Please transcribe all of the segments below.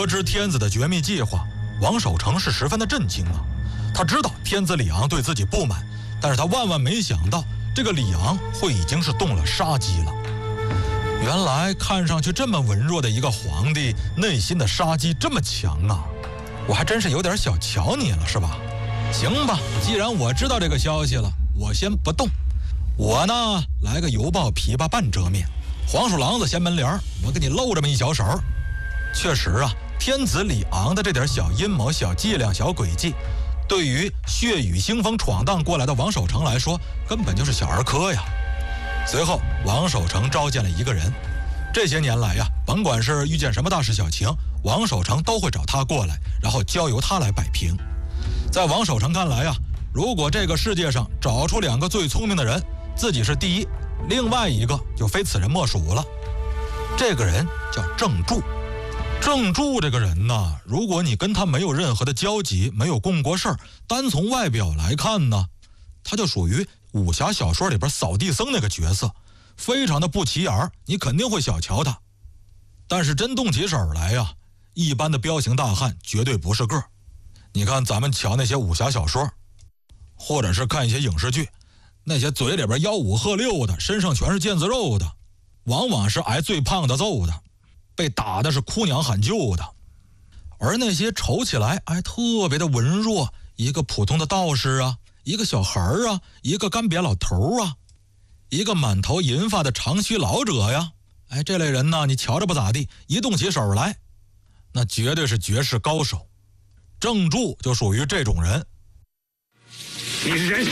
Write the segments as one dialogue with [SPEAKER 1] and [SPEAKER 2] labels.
[SPEAKER 1] 知天子的绝密计划，王守成是十分的震惊啊。他知道天子李昂对自己不满，但是他万万没想到这个李昂会已经是动了杀机了。原来看上去这么文弱的一个皇帝，内心的杀机这么强啊！我还真是有点小瞧你了，是吧？行吧，既然我知道这个消息了，我先不动。我呢，来个犹抱琵琶半遮面，黄鼠狼子掀门帘，我给你露这么一小手。确实啊，天子李昂的这点小阴谋、小伎俩、小诡计，对于血雨腥风闯荡过来的王守成来说，根本就是小儿科呀。随后，王守成召见了一个人。这些年来呀，甭管是遇见什么大事小情，王守成都会找他过来，然后交由他来摆平。在王守成看来呀，如果这个世界上找出2个最聪明的人，自己是第一，另外一个就非此人莫属了。这个人叫郑注。郑注这个人呢，如果你跟他没有任何的交集，没有共过事儿，单从外表来看呢，他就属于武侠小说里边扫地僧那个角色，非常的不起眼，你肯定会小瞧他。但是真动起手来呀，一般的彪形大汉绝对不是个儿。你看咱们瞧那些武侠小说，或者是看一些影视剧，那些嘴里边吆五喝六的，身上全是腱子肉的，往往是挨最胖的揍的，被打的是哭娘喊救的。而那些瞅起来特别的文弱，一个普通的道士啊，一个小孩啊，一个干瘪老头啊，一个满头银发的长须老者呀，这类人呢，你瞧着不咋地，一动起手来，那绝对是绝世高手。郑注就属于这种人。
[SPEAKER 2] 你是谁？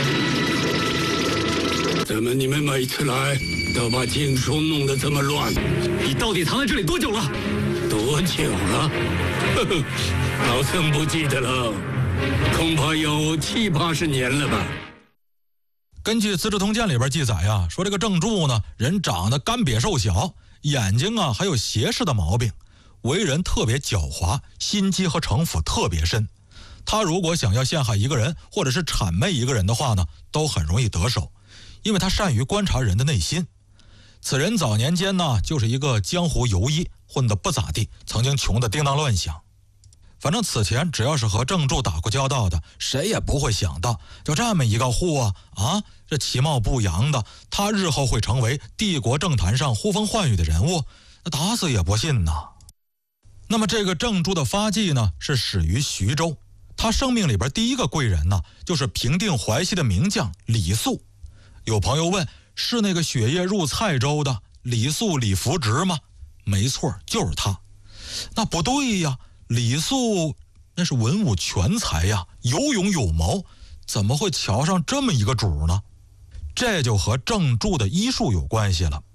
[SPEAKER 2] 怎么你们每次来都把经书弄得这么乱？
[SPEAKER 3] 你到底藏在这里多久了？
[SPEAKER 2] 多久了？呵呵，老僧不记得了，恐怕有70、80年了吧。
[SPEAKER 1] 根据《资治通鉴》里边记载呀，说这个郑注呢，人长得干瘪瘦小，眼睛啊还有斜视的毛病，为人特别狡猾，心机和城府特别深。他如果想要陷害一个人，或者是谄媚一个人的话呢，都很容易得手，因为他善于观察人的内心。此人早年间呢，就是一个江湖游医，混得不咋地，曾经穷得叮当乱响。反正此前只要是和郑注打过交道的，谁也不会想到，就这么一个货这其貌不扬的，他日后会成为帝国政坛上呼风唤雨的人物，那打死也不信呐。那么这个郑注的发迹呢，是始于徐州。他生命里边第一个贵人呢，就是平定淮西的名将李肃。有朋友问，是那个雪夜入蔡州的李肃李福直吗？没错，就是他。那不对呀，李肃那是文武全才呀，有勇有谋，怎么会瞧上这么一个主呢？这就和郑注的医术有关系了。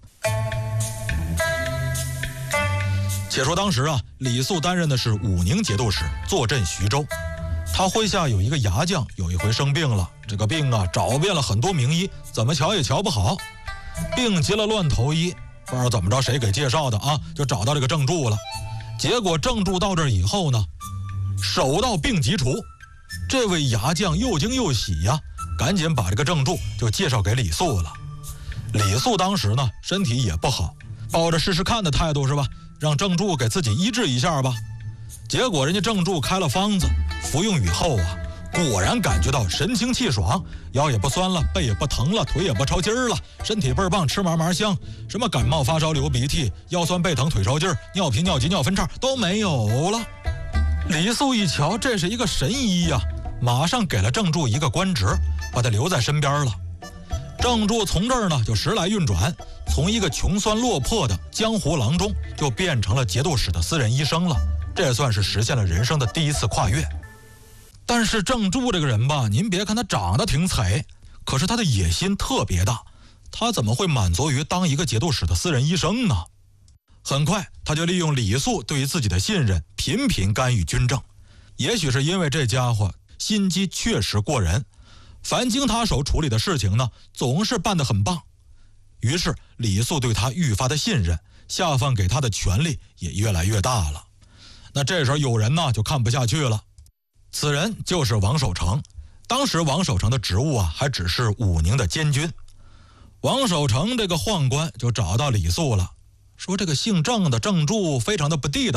[SPEAKER 1] 且说当时李肃担任的是武宁节度使，坐镇徐州。他麾下有一个牙将，有一回生病了，这个病找遍了很多名医，怎么瞧也瞧不好，病急了乱投医，不知道怎么着谁给介绍的就找到这个郑注了。结果郑注到这儿以后呢，手到病即除，这位牙将又惊又喜呀，赶紧把这个郑注就介绍给李肃了。李肃当时呢身体也不好，抱着试试看的态度是吧，让郑注给自己医治一下吧。结果人家郑注开了方子，服用以后果然感觉到神清气爽，腰也不酸了，背也不疼了，腿也不抽筋了，身体倍儿棒，吃嘛嘛香，什么感冒发烧流鼻涕，腰酸背疼腿抽筋，尿频尿急尿分叉都没有了。李肃一瞧这是一个神医呀，马上给了郑注一个官职，把他留在身边了。郑注从这儿呢就时来运转，从一个穷酸落魄的江湖郎中就变成了节度使的私人医生了，这算是实现了人生的第一次跨越。但是郑注这个人吧，您别看他长得挺惨，可是他的野心特别大，他怎么会满足于当一个节度使的私人医生呢？很快他就利用李肃对于自己的信任，频频干预军政。也许是因为这家伙心机确实过人，凡经他手处理的事情呢，总是办得很棒。于是李肃对他愈发的信任，下放给他的权力也越来越大了。那这时候有人呢就看不下去了，此人就是王守成。当时王守成的职务还只是武宁的监军。王守成这个宦官就找到李肃了，说这个姓郑的郑注非常的不地道。